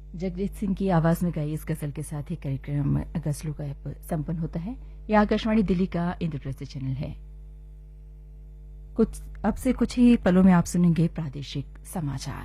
जगजीत सिंह की आवाज में गाई इस गजल के साथ ही कार्यक्रम गजलों का ऐप संपन्न होता है। यह आकाशवाणी दिल्ली का इंद्रप्रस्थ चैनल है। अब से कुछ ही पलों में आप सुनेंगे प्रादेशिक समाचार।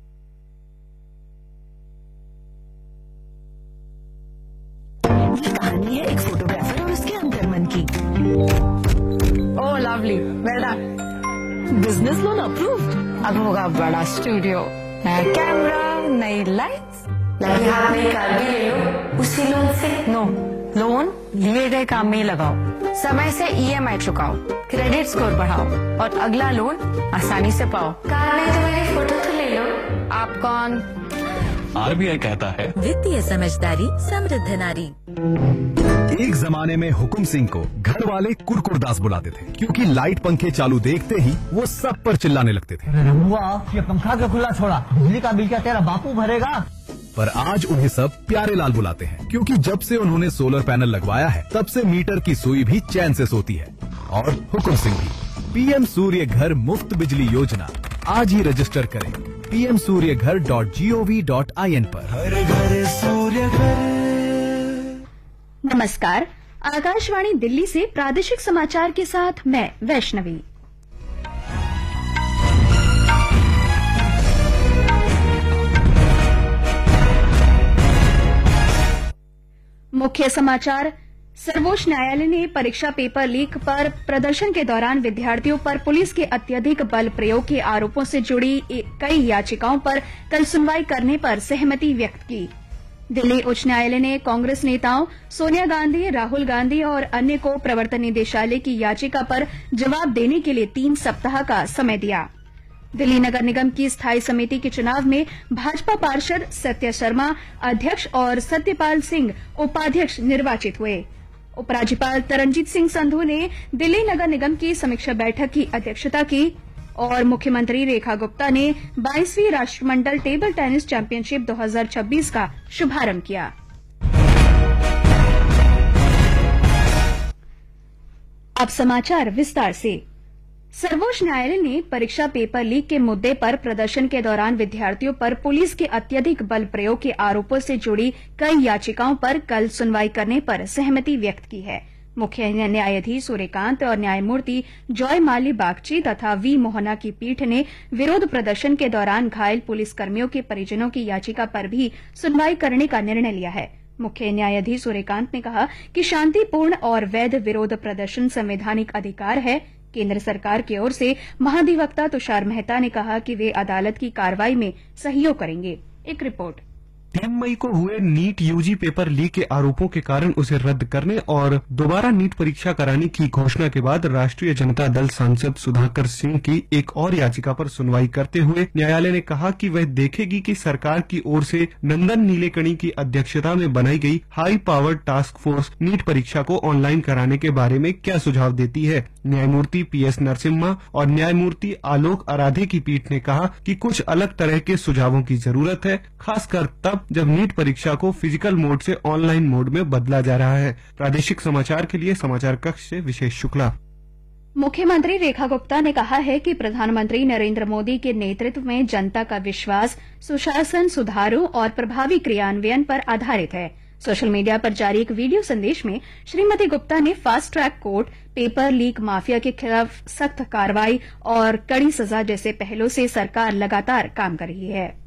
ये कहानी है एक फोटोग्राफर और उसके अंतर्मन की। ओह lovely, well done. Business loan approved. अब होगा बड़ा स्टूडियो, नया कैमरा, नई लाइट्स। लगे हाथ में कार भी ले लो उसी लोन से। नो, लोन लिए गए काम में ही लगाओ, समय से ईएमआई चुकाओ, क्रेडिट स्कोर बढ़ाओ और अगला लोन आसानी से पाओ। कार में तो मेरी फोटो तो ले लो। आप कौन? आरबीआई कहता है वित्तीय समझदारी समृद्ध नारी। एक जमाने में हुकुम सिंह को घर वाले कुरकुरदास बुलाते थे, क्योंकि लाइट पंखे चालू देखते ही वो सब पर चिल्लाने लगते थे। रघुआ, ये पंखा क्यों खुला छोड़ा? बिजली का बिल क्या तेरा बापू भरेगा? पर आज उन्हें सब प्यारे लाल बुलाते हैं, क्योंकि जब से उन्होंने सोलर पैनल लगवाया है तब से मीटर की सुई भी चैन से सोती है। और हुकुम सिंह भी। पीएम सूर्य घर मुफ्त बिजली योजना आज ही रजिस्टर करें pmsuryaghar.gov.in पर। हर घर सूर्य घर। नमस्कार, आकाशवाणी दिल्ली से प्रादेशिक समाचार के साथ मैं वैष्णवी। मुख्य समाचार। सर्वोच्च न्यायालय ने परीक्षा पेपर लीक पर प्रदर्शन के दौरान विद्यार्थियों पर पुलिस के अत्यधिक बल प्रयोग के आरोपों से जुड़ी कई याचिकाओं पर कल सुनवाई करने पर सहमति व्यक्त की। दिल्ली उच्च न्यायालय ने कांग्रेस नेताओं सोनिया गांधी, राहुल गांधी और अन्य को प्रवर्तन निदेशालय की याचिका पर जवाब देने के लिए 3 सप्ताह का समय दिया। दिल्ली नगर निगम की स्थायी समिति के चुनाव में भाजपा पार्षद सत्य शर्मा अध्यक्ष और सत्यपाल सिंह उपाध्यक्ष निर्वाचित हुए। उपराज्यपाल तरनजीत सिंह संधू ने दिल्ली नगर निगम की समीक्षा बैठक की अध्यक्षता की और मुख्यमंत्री रेखा गुप्ता ने 22वीं राष्ट्रमंडल टेबल टेनिस चैंपियनशिप 2026 का शुभारंभ किया। अब समाचार विस्तार से। सर्वोच्च न्यायालय ने परीक्षा पेपर लीक के मुद्दे पर प्रदर्शन के दौरान विद्यार्थियों पर पुलिस के अत्यधिक बल प्रयोग के आरोपों से जुड़ी कई याचिकाओं पर कल सुनवाई करने पर सहमति व्यक्त की है। मुख्य न्यायाधीश सूर्यकांत और न्यायमूर्ति जॉय माली बागची तथा वी मोहना की पीठ ने विरोध प्रदर्शन के दौरान घायल पुलिसकर्मियों के परिजनों की याचिका पर भी सुनवाई करने का निर्णय लिया है। मुख्य न्यायाधीश सूर्यकांत ने कहा कि शांतिपूर्ण और वैध विरोध प्रदर्शन संवैधानिक अधिकार है। केंद्र सरकार की ओर से महाधिवक्ता तुषार मेहता ने कहा कि वे अदालत की कार्रवाई में सहयोग करेंगे। एक रिपोर्ट। 3 मई को हुए नीट यूजी पेपर लीक के आरोपों के कारण उसे रद्द करने और दोबारा नीट परीक्षा कराने की घोषणा के बाद राष्ट्रीय जनता दल सांसद सुधाकर सिंह की एक और याचिका पर सुनवाई करते हुए न्यायालय ने कहा कि वह देखेगी कि सरकार की ओर से नंदन नीलेकणी की अध्यक्षता में बनाई गई high powered task force NEET परीक्षा को ऑनलाइन कराने के बारे में क्या सुझाव देती है। न्यायमूर्ति PS नरसिम्हा और न्यायमूर्ति आलोक आराधे की पीठ ने कहा कि कुछ अलग तरह के सुझावों की जरूरत है, खासकर तब जब नीट परीक्षा को फिजिकल मोड से ऑनलाइन मोड में बदला जा रहा है। प्रादेशिक समाचार के लिए समाचार कक्ष से विशेष शुक्ला। मुख्यमंत्री रेखा गुप्ता ने कहा है कि प्रधानमंत्री नरेंद्र मोदी के नेतृत्व में जनता का विश्वास सुशासन, सुधारों और प्रभावी क्रियान्वयन पर आधारित है। सोशल मीडिया पर जारी एक वीडियो संदेश में श्रीमती गुप्ता ने fast track court, paper leak mafia के खिलाफ सख्त कार्रवाई और कड़ी सजा जैसे पहलों से सरकार लगातार काम कर रही है।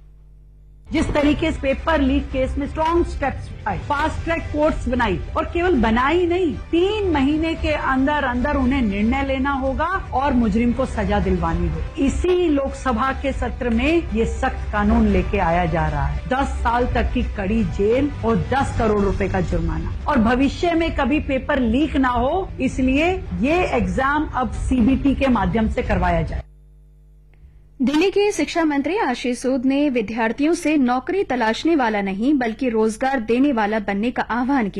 जिस तरीके से पेपर लीक केस में स्ट्रॉन्ग स्टेप्स उठाए, फास्ट ट्रैक कोर्ट्स बनाई और केवल बनाई नहीं, 3 महीने के अंदर अंदर उन्हें निर्णय लेना होगा और मुजरिम को सजा दिलवानी होगी। इसी लोकसभा के सत्र में ये सख्त कानून लेके आया जा रहा है। 10 साल तक की कड़ी जेल और 10 करोड़ रुपए का जुर्माना, और भविष्य में कभी पेपर लीक ना हो इसलिए ये एग्जाम अब CBT के माध्यम से करवाया जाए। दिल्ली के शिक्षा मंत्री आशीष सूद ने विद्यार्थियों से नौकरी तलाशने वाला नहीं बल्कि रोजगार देने वाला बनने का आह्वान किया।